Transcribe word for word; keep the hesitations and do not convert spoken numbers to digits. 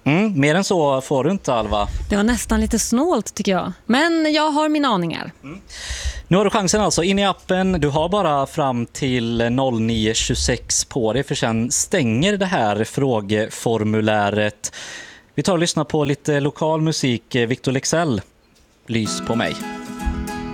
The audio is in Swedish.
Mm, mer än så får du inte, Alva. Det var nästan lite snålt tycker jag. Men jag har mina aningar. Mm. Nu har du chansen alltså, in i appen. Du har bara fram till nio tjugosex på dig, för sen stänger det här frågeformuläret. Vi tar och lyssnar på lite lokal musik. Victor Leksell, Lys på mig.